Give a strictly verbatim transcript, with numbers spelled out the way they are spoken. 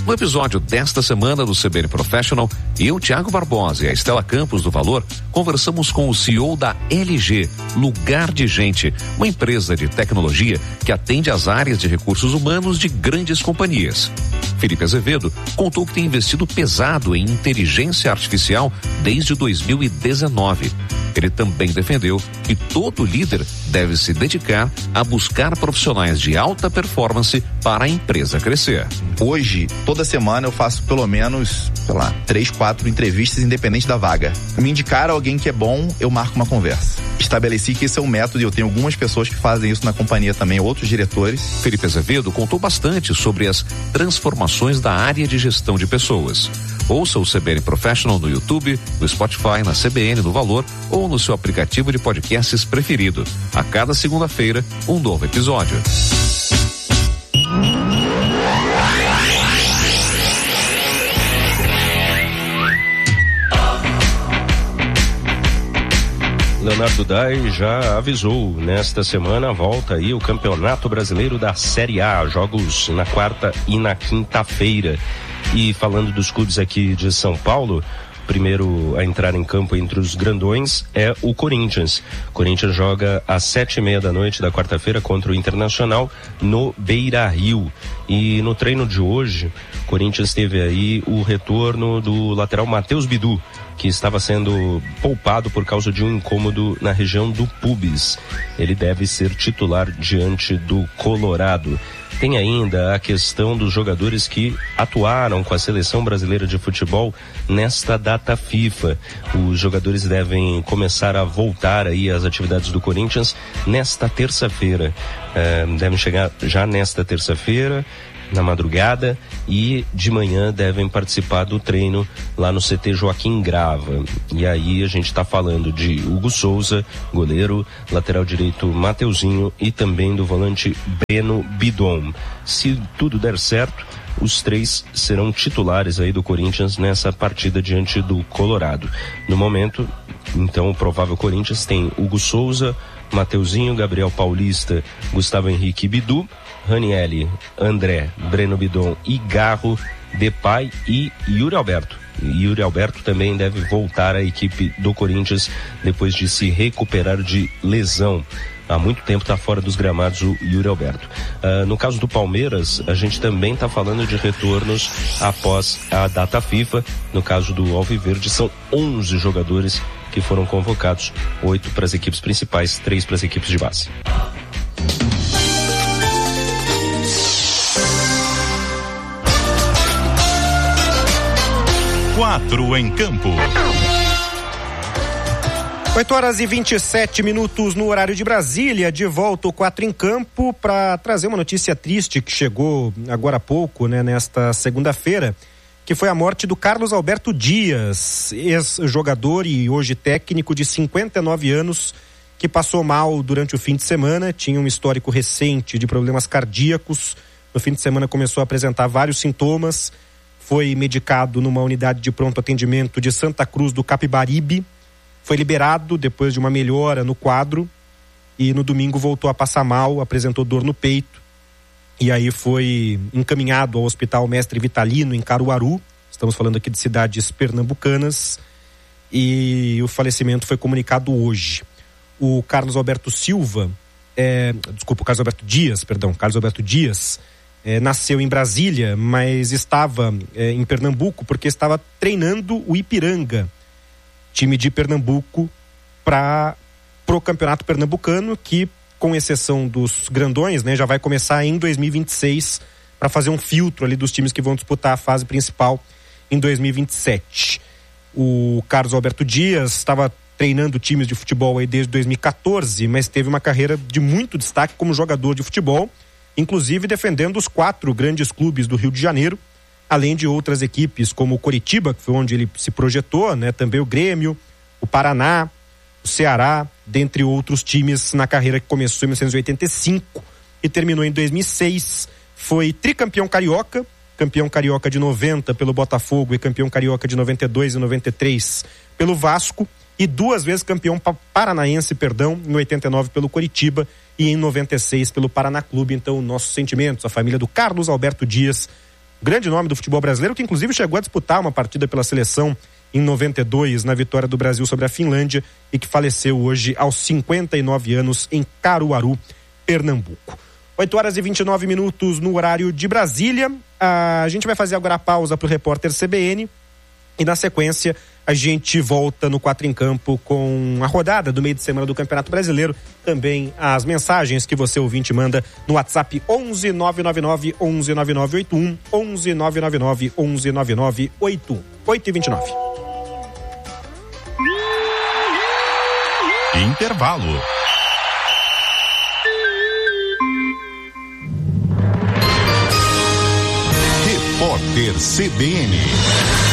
No episódio desta semana do C B N Professional, eu, Thiago Barbosa e a Estela Campos do Valor, conversamos com o C E O da L G, Lugar de Gente, uma empresa de tecnologia que atende às áreas de recursos humanos de grandes companhias. Felipe Azevedo contou que tem investido pesado em inteligência artificial desde dois mil e dezenove. Ele também defendeu que todo líder deve se dedicar a buscar profissionais de alta performance para a empresa crescer. Hoje, toda semana eu faço pelo menos, sei lá, três, quatro entrevistas independente da vaga. Me indicar alguém que é bom, eu marco uma conversa. Estabeleci que esse é um método e eu tenho algumas pessoas que fazem isso na companhia também, outros diretores. Felipe Azevedo contou bastante sobre as transformações da área de gestão de pessoas. Ouça o C B N Professional no YouTube, no Spotify, na C B N do Valor ou no seu aplicativo de podcasts preferido. A cada segunda-feira, um novo episódio. Leonardo Dai já avisou, nesta semana volta aí o Campeonato Brasileiro da Série A, jogos na quarta e na quinta-feira. E falando dos clubes aqui de São Paulo, primeiro a entrar em campo entre os grandões é o Corinthians. O Corinthians joga às sete e meia da noite da quarta-feira contra o Internacional no Beira-Rio. E no treino de hoje, o Corinthians teve aí o retorno do lateral Matheus Bidu, que estava sendo poupado por causa de um incômodo na região do pubis. Ele deve ser titular diante do Colorado. Tem ainda a questão dos jogadores que atuaram com a seleção brasileira de futebol nesta data FIFA. Os jogadores devem começar a voltar aí às atividades do Corinthians nesta terça-feira. É, devem chegar já nesta terça-feira, na madrugada, e de manhã devem participar do treino lá no C T Joaquim Grava. E aí a gente está falando de Hugo Souza, goleiro, lateral direito Mateuzinho e também do volante Breno Bidon. Se tudo der certo, os três serão titulares aí do Corinthians nessa partida diante do Colorado. No momento, então, o provável Corinthians tem Hugo Souza, Mateuzinho, Gabriel Paulista, Gustavo Henrique Bidu, Ranieri, André, Breno Bidon e Garro, Depay e Yuri Alberto. Yuri Alberto também deve voltar à equipe do Corinthians depois de se recuperar de lesão. Há muito tempo está fora dos gramados o Yuri Alberto. Uh, no caso do Palmeiras, a gente também está falando de retornos após a data FIFA. No caso do Alviverde, são onze jogadores que foram convocados, oito para as equipes principais, três para as equipes de base. Quatro em campo. oito horas e vinte e sete minutos no horário de Brasília, de volta o Quatro em Campo para trazer uma notícia triste que chegou agora há pouco, né, nesta segunda-feira, que foi a morte do Carlos Alberto Dias, ex-jogador e hoje técnico de cinquenta e nove anos, que passou mal durante o fim de semana, tinha um histórico recente de problemas cardíacos, no fim de semana começou a apresentar vários sintomas, foi medicado numa unidade de pronto atendimento de Santa Cruz do Capibaribe, foi liberado depois de uma melhora no quadro e no domingo voltou a passar mal, apresentou dor no peito e aí foi encaminhado ao Hospital Mestre Vitalino em Caruaru, estamos falando aqui de cidades pernambucanas, e o falecimento foi comunicado hoje. O Carlos Alberto Silva, é, desculpa, o Carlos Alberto Dias, perdão, Carlos Alberto Dias, É, nasceu em Brasília, mas estava é, em Pernambuco porque estava treinando o Ipiranga, time de Pernambuco, para pro Campeonato Pernambucano, que, com exceção dos grandões, né, já vai começar em dois mil e vinte e seis, para fazer um filtro ali dos times que vão disputar a fase principal em dois mil e vinte e sete. O Carlos Alberto Dias estava treinando times de futebol aí desde dois mil e quatorze, mas teve uma carreira de muito destaque como jogador de futebol, inclusive defendendo os quatro grandes clubes do Rio de Janeiro, além de outras equipes como o Coritiba, que foi onde ele se projetou, né? Também o Grêmio, o Paraná, o Ceará, dentre outros times na carreira que começou em mil novecentos e oitenta e cinco e terminou em dois mil e seis. Foi tricampeão carioca, campeão carioca de noventa pelo Botafogo e campeão carioca de noventa e dois e noventa e três pelo Vasco, e duas vezes campeão paranaense, perdão, em oitenta e nove pelo Coritiba e em noventa e seis pelo Paraná Clube. Então, nossos sentimentos, a família do Carlos Alberto Dias, grande nome do futebol brasileiro, que inclusive chegou a disputar uma partida pela seleção em noventa e dois, na vitória do Brasil sobre a Finlândia, e que faleceu hoje aos cinquenta e nove anos em Caruaru, Pernambuco. oito horas e vinte e nove minutos no horário de Brasília. A gente vai fazer agora a pausa para o repórter C B N e na sequência a gente volta no Quatro em Campo com a rodada do meio de semana do Campeonato Brasileiro, também as mensagens que você ouvinte manda no WhatsApp onze nove nove nove onze nove nove oito um, onze nove nove nove onze nove nove oito um. oito e vinte e nove. Intervalo. Repórter C B N.